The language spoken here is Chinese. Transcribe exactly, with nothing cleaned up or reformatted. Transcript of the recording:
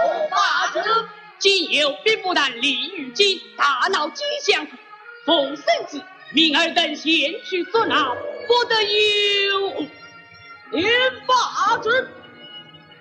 罢之。 今有兵不但利于今，大闹吉祥，奉圣旨，明儿等先去捉拿，不得有误。 连罢之。